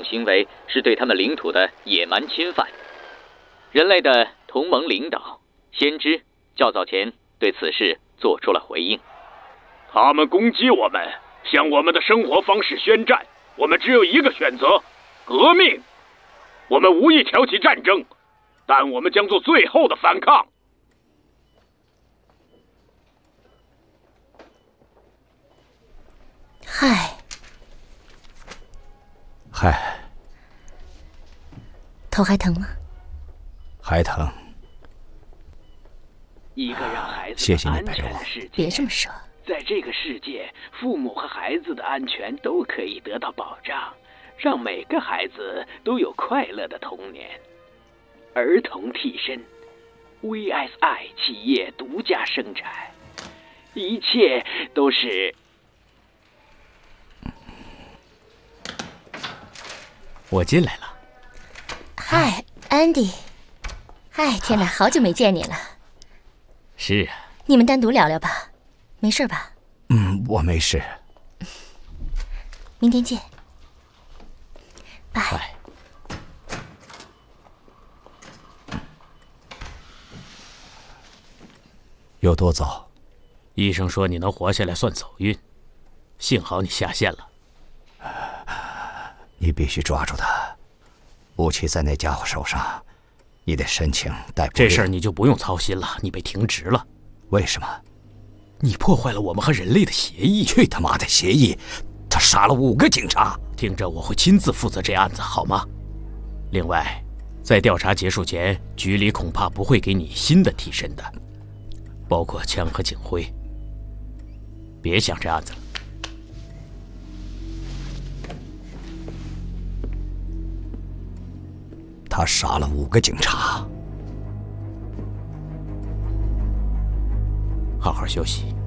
行为是对他们领土的野蛮侵犯。人类的同盟领导先知较早前对此事做出了回应。 他们攻击我们，向我们的生活方式宣战，我们只有一个选择：革命。我们无意挑起战争，但我们将做最后的反抗。 嗨， 头还疼吗？ 还疼。 一个让孩子谢谢你安陪我全的世界。 别这么说。 在这个世界，父母和孩子的安全都可以得到保障，让每个孩子都有快乐的童年。儿童替身 ，VSI 企业独家生产，一切都是。 我进来了。 嗨，安迪。哎，天哪，好久没见你了。 是啊。 你们单独聊聊吧，没事吧？ 我没事。 明天见。拜。 有多早？ 医生说你能活下来算走运，幸好你下线了。 你必须抓住他，武器在那家伙手上，你的申请逮捕。 这事儿你就不用操心了，你被停职了。 为什么？ 你破坏了我们和人类的协议。 去他妈的协议！他杀了5个警察。 听着，我会亲自负责这案子，好吗？另外，在调查结束前，局里恐怕不会给你新的替身的，包括枪和警徽。别想这案子了。 他杀了5个警察。 好好休息。